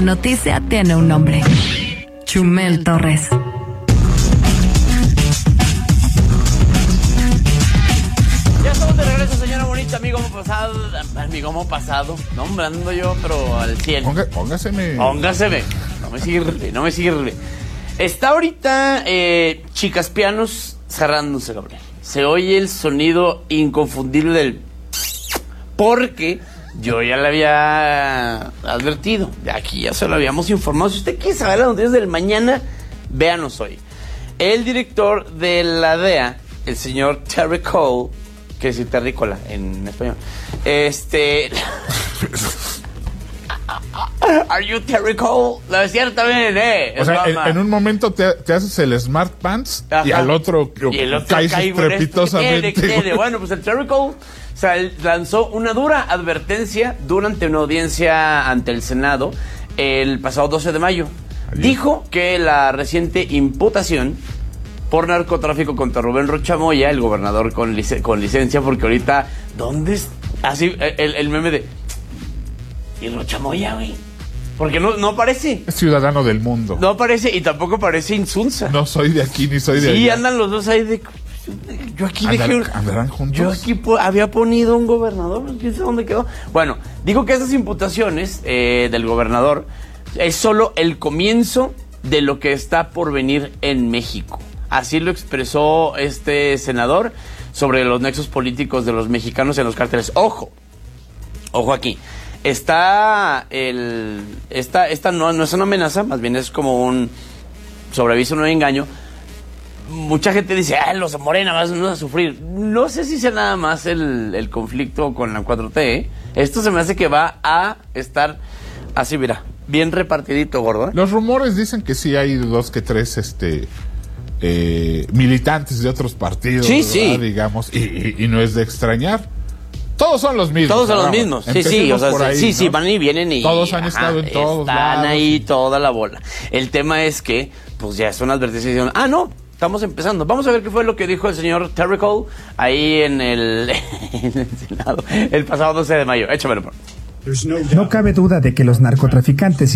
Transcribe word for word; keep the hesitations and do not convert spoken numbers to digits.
Noticia tiene un nombre: Chumel Torres. Ya estamos de regreso, señora bonita, amigo pasado, amigo pasado, nombrando yo, pero al cielo. Ponga, póngaseme. Póngaseme. No me sirve, no me sirve. Está ahorita eh, Chicas Pianos cerrándose, Gabriel. Se oye el sonido inconfundible del... Porque yo ya le había advertido. De aquí ya se lo habíamos informado. Si usted quiere saber las noticias del mañana, véanos hoy. El director de la D E A, el señor Terry Cole, que es terrícola en español, este... Are you Terry Cole? Lo decía también, eh. O sea, en, en un momento te, te haces el Smart Pants. Ajá. Y al otro, y el otro caes estrepitosamente. Quede, quede. Bueno, pues el Terry Cole, o sea, lanzó una dura advertencia durante una audiencia ante el Senado el pasado doce de mayo. Allí. Dijo que la reciente imputación por narcotráfico contra Rubén Rocha Moya, el gobernador con, lic con licencia, porque ahorita, ¿dónde es? Así, el, el meme de... ¿Y Rocha Moya, güey? Porque no, no aparece. Es ciudadano del mundo. No aparece y tampoco parece Insunza. No soy de aquí ni soy de allá. Sí, andan los dos ahí de... Yo aquí Andar, dejé... ¿Andarán juntos? Yo aquí po había ponido un gobernador, quién sabe dónde quedó. Bueno, digo que esas imputaciones eh, del gobernador es solo el comienzo de lo que está por venir en México. Así lo expresó este senador sobre los nexos políticos de los mexicanos en los cárteles. Ojo, ojo aquí. Está el... Esta, esta no, no es una amenaza, más bien es como un sobreaviso, no engaño. Mucha gente dice, ah, los de Morena van a sufrir. No sé si sea nada más el, el conflicto con la cuatro T, ¿eh? Esto se me hace que va a estar así, mira, bien repartidito, gordo, ¿eh? Los rumores dicen que sí hay dos que tres, este... Eh, militantes de otros partidos, sí, ¿verdad? Sí. Digamos, y, y, y no es de extrañar. Todos son los mismos. Todos son los vamos, mismos. Sí, sí, o sea, ahí, sí, ¿no? sí, van y vienen y... Todos han ajá, estado en todos están lados. ahí toda la bola. El tema es que, pues ya es una advertencia. Diciendo, ah, no, estamos empezando. Vamos a ver qué fue lo que dijo el señor Terry Cole ahí en el, en el Senado el pasado doce de mayo. Échamelo. No cabe duda de que los narcotraficantes